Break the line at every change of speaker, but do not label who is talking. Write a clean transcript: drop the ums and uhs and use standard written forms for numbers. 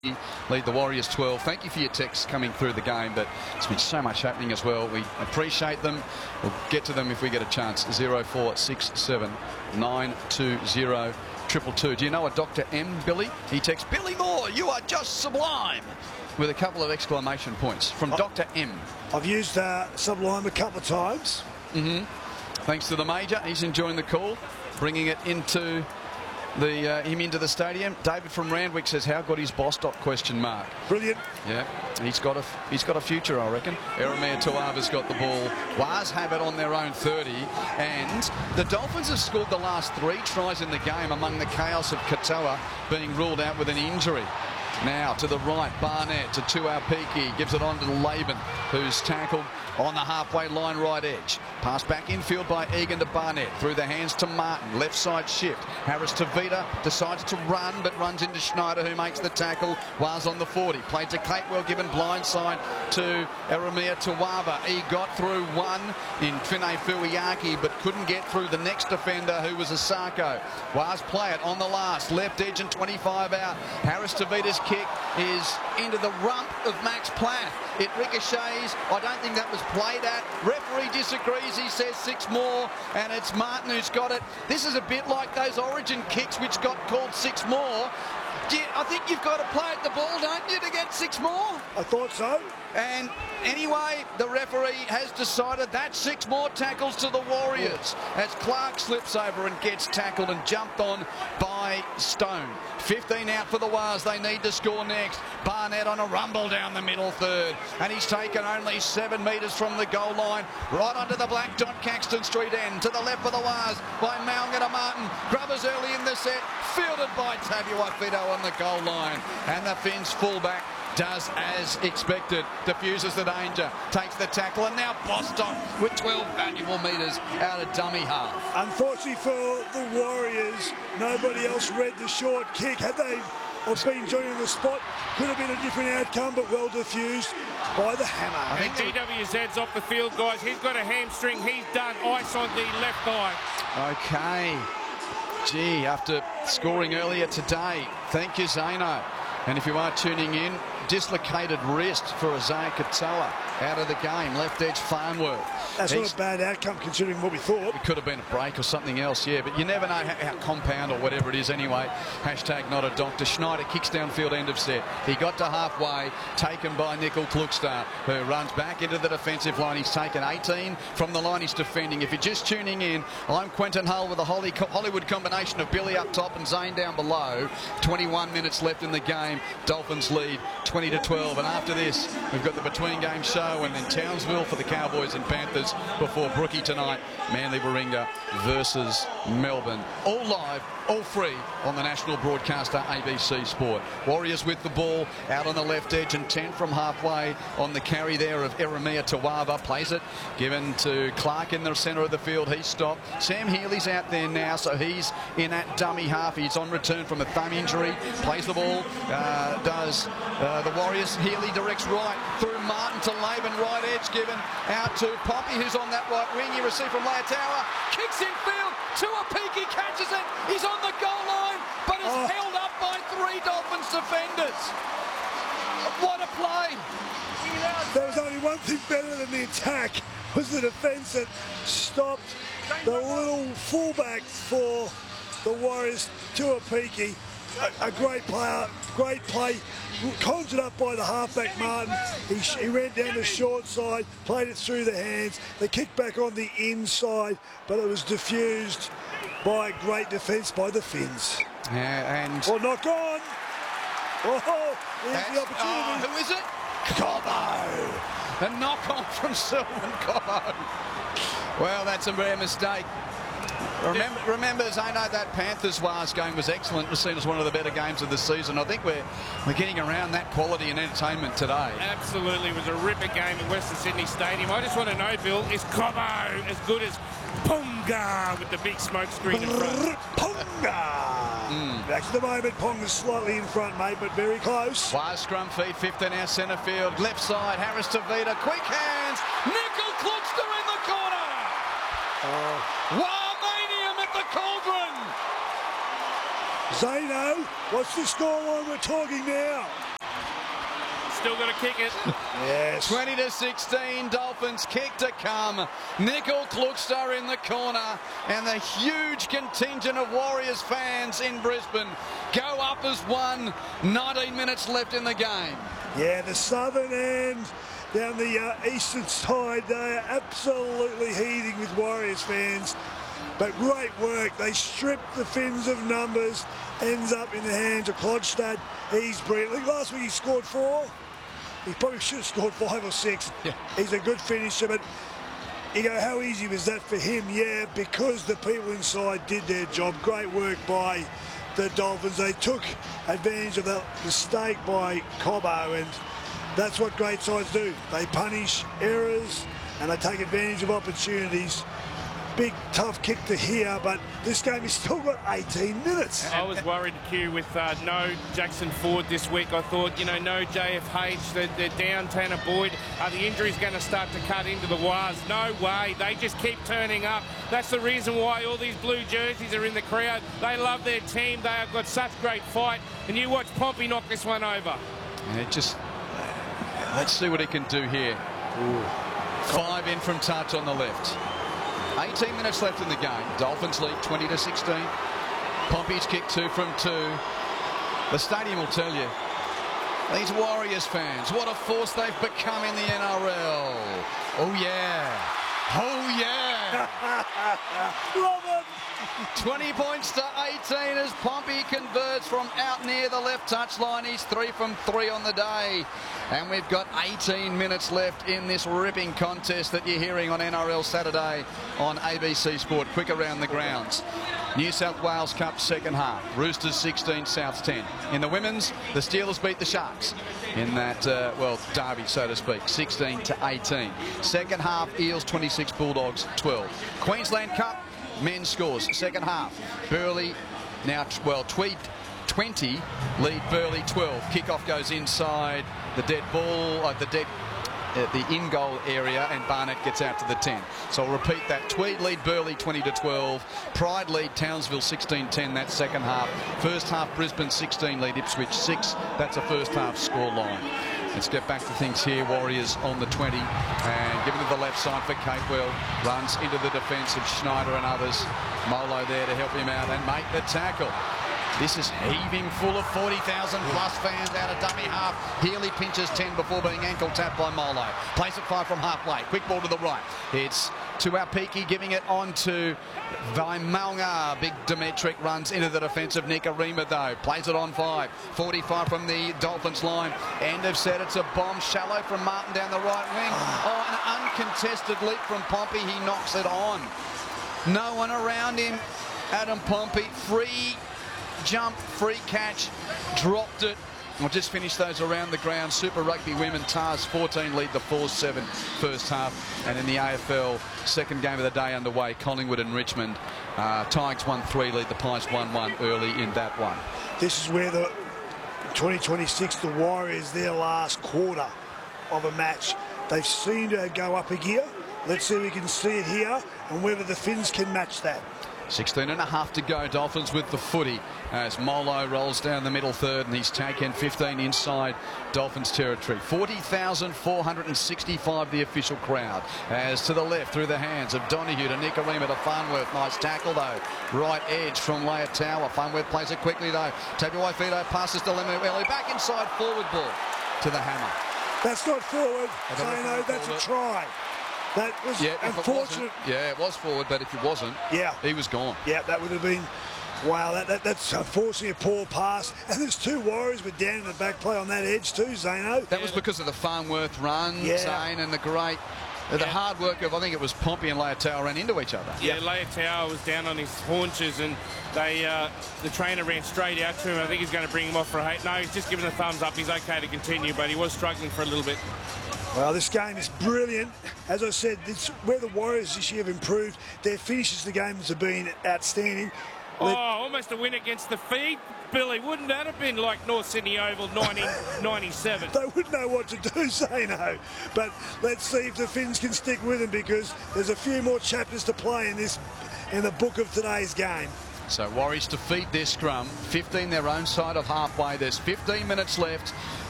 Lead the Warriors 12. Thank you for your texts coming through the game, but there's been so much happening as well. We appreciate them. We'll get to them if we get a chance. 0467 920 222. Do you know a Dr. M, Billy? He texts, Billy Moore, you are just sublime, with a couple of exclamation points from Dr. M.
I've used sublime a couple of times.
Thanks to the Major. He's enjoying the call, bringing it into him into the stadium. David from Randwick says, how good is Bostock, question mark.
Brilliant.
Yeah, he's got a future, I reckon. Eremia Tuava's got the ball. Waz have it on their own 30, and the Dolphins have scored the last 3 tries in the game among the chaos of Katoa being ruled out with an injury. Now to the right, Barnett to Tuapiki, gives it on to Laban, who's tackled on the halfway line right edge. Pass back infield by Egan to Barnett, through the hands to Martin, left side shift. Harris to Vita, decides to run, but runs into Schneider, who makes the tackle. Was on the 40, played to Catewell, given blind side to Eremia Tuava. He got through one in Fine Fuiaki, but couldn't get through the next defender, who was Asako. Was play it on the last, left edge and 25 out. Harris to Vita's kick is into the rump of Max Platt. It ricochets. I don't think that was played at. Referee disagrees. He says 6 more, and it's Martin who's got it. This is a bit like those Origin kicks which got called 6 more. I think you've got to play at the ball, don't you, to get 6 more?
I thought so.
And anyway, the referee has decided that's 6 more tackles to the Warriors as Clark slips over and gets tackled and jumped on by Stone. 15 out for the Wars. They need to score next. Barnett on a rumble down the middle third, and he's taken only 7 metres from the goal line, right onto the black dot Caxton Street end. To the left for the Wars by Maungata Martin. Grubbers early in the set, fielded by Tabuai-Fidow on the goal line, and the Finns fullback does as expected, diffuses the danger, takes the tackle, and now Bostock with 12 valuable metres out of dummy half.
Unfortunately for the Warriors, nobody else read the short kick. Had they been joining the spot, could have been a different outcome, but well diffused by the hammer.
And DWZ's off the field, guys. He's got a hamstring. He's done. Ice on the left thigh.
Okay. Gee, after scoring earlier today, thank you, Zano. And if you are tuning in, dislocated wrist for Isaiah Katoa, out of the game, left edge Farnworth.
That's not a bad outcome considering what we thought.
It could have been a break or something else, yeah, but you never know how compound or whatever it is anyway. Hashtag not a doctor. Schneider kicks downfield, end of set. He got to halfway, taken by Nickel Klukstar, who runs back into the defensive line. He's taken 18 from the line he's defending. If you're just tuning in, I'm Quentin Hull with a Hollywood combination of Billy up top and Zane down below. 21 minutes left in the game. Dolphins lead 20-12, and after this we've got the between game show and then Townsville for the Cowboys and Panthers before Brookie tonight, Manly Warringah versus Melbourne. All live, all free on the national broadcaster ABC Sport. Warriors with the ball out on the left edge and 10 from halfway on the carry there of Eremia Tuava. Plays it, given to Clark in the centre of the field. He's stopped. Sam Healy's out there now, so he's in at dummy half. He's on return from a thumb injury. Plays the ball, the Warriors. Healy directs right through Martin to Laban, right edge given out to Poppy, who's on that right wing. He received from Leotawa, kicks in field, Tuapiki catches it. He's on the goal line, but is held up by 3 Dolphins defenders. What a play!
There was only one thing better than the attack, was the defence that stopped the little fullback for the Warriors, Tuapiki. A great player, great play, conjured up by the halfback Martin. He ran down the short side, played it through the hands. They kicked back on the inside, but it was diffused by a great defence by the Finns.
Yeah, and
knock on. Here's the opportunity.
Who is it? Cobbo. A knock on from Sylvan Cobbo. Well, that's a rare mistake. Remember, Zano, that Panthers-Wars game was excellent. It was seen as one of the better games of the season. I think we're getting around that quality and entertainment today.
Absolutely. It was a ripper game at Western Sydney Stadium. I just want to know, Bill, is Cobbo as good as Ponga with the big smoke screen in front?
Ponga! Back to the moment. Ponga's slightly in front, mate, but very close.
Wise scrum feet, 15 out centre field. Left side, Harris to Vita. Quick hands. Nickel Klukstar in the corner. Warmanium at the Cauldron.
Zano, what's the scoreline we're talking now?
still got to kick it.
Yes.
20-16, Dolphins kick to come. Nickel Klugstar in the corner, and the huge contingent of Warriors fans in Brisbane go up as one. 19 minutes left in the game.
Yeah, the southern end down the eastern side, they are absolutely heaving with Warriors fans. But great work. They stripped the Finns of numbers. Ends up in the hands of Klogstad. He's brilliant. Last week he scored 4. He probably should have scored 5 or 6.
Yeah.
He's a good finisher, but you go, how easy was that for him? Yeah, because the people inside did their job. Great work by the Dolphins. They took advantage of that mistake by Cobbo, and that's what great sides do. They punish errors and they take advantage of opportunities. Big tough kick to here, but this game has still got 18 minutes.
I was worried, Q, with no Jackson Ford this week. I thought, you know, no JFH, they're down Tanner Boyd. Are the injuries going to start to cut into the Wars? No way. They just keep turning up. That's the reason why all these blue jerseys are in the crowd. They love their team. They have got such great fight. And you watch Pompey knock this one over.
And it just... let's see what he can do here. Ooh. 5 in from touch on the left. 18 minutes left in the game. Dolphins lead 20-16. Pompey's kick 2 from 2. The stadium will tell you. These Warriors fans, what a force they've become in the NRL. Oh, yeah. Oh, yeah.
Love it.
20 points to 18 as Pompey converts from out near the left touchline. He's 3 from 3 on the day. And we've got 18 minutes left in this ripping contest that you're hearing on NRL Saturday on ABC Sport. Quick around the grounds. New South Wales Cup second half. Roosters 16, Souths 10. In the women's, the Steelers beat the Sharks in that, well, derby, so to speak, 16-18. Second half, Eels 26, Bulldogs 12. Queensland Cup, men's scores. Second half, Burleigh now, well, Tweed 20, lead Burleigh 12. Kickoff goes inside the dead ball, the in-goal area, and Barnett gets out to the 10. So I'll repeat that. Tweed lead Burleigh 20-12. Pride lead Townsville 16-10. That's second half. First half, Brisbane 16 lead Ipswich 6. That's a first half score line. Let's get back to things here. Warriors on the 20 and given to the left side for Capewell. Runs into the defence of Schneider and others. Molo there to help him out and make the tackle. This is heaving full of 40,000 plus fans out of dummy half. Healy pinches 10 before being ankle tapped by Molo. Plays it 5 from halfway. Quick ball to the right. It's to Apiki, giving it on to Vaimaunga. Big Demetric runs into the defence of Nikarima though. Plays it on 5. 45 from the Dolphins line. End of set. It's a bomb. Shallow from Martin down the right wing. Oh, an uncontested leap from Pompey. He knocks it on. No one around him. Adam Pompey, free jump, free catch, dropped it. We'll just finish those around the ground. Super Rugby Women, Tars 14 lead the 4-7 first half. And in the AFL, second game of the day underway, Collingwood and Richmond. Tigers 1-3 lead the Pies 1-1 early in that one.
This is where the 2026, the Warriors, their last quarter of a match. They've seemed to go up a gear. Let's see if we can see it here and whether the Finns can match that.
16.5 to go. Dolphins with the footy as Molo rolls down the middle third and he's taken 15 inside Dolphins territory. 40,465 the official crowd. As to the left through the hands of Donahue to Nikarima to Farnworth. Nice tackle though. Right edge from Leia Tower. Farnworth plays it quickly though. Tabuai Fido passes to Lemuelu. Back inside, forward ball to the hammer.
That's not forward. No, that's a try. That was unfortunate.
It was forward, but if it wasn't, he was gone.
Yeah, that would have been, wow, that's unfortunately a poor pass. And there's 2 Warriors with down in the back play on that edge too, Zano.
That was because of the Farnworth run, Zane, and the great, the hard work of, I think it was Pompey and Leitao ran into each other.
Yeah, Leitao was down on his haunches and they, the trainer ran straight out to him. I think he's going to bring him off for a hate. No, he's just giving a thumbs up. He's okay to continue, but he was struggling for a little bit.
Well, this game is brilliant. As I said, it's where the Warriors this year have improved. Their finishes the games have been outstanding.
Oh, almost a win against the feed, Billy. Wouldn't that have been like North Sydney Oval 1997?
They wouldn't know what to do, Zano. But let's see if the Finns can stick with them because there's a few more chapters to play in the book of today's game.
So Warriors defeat their scrum. 15 their own side of halfway. There's 15 minutes left.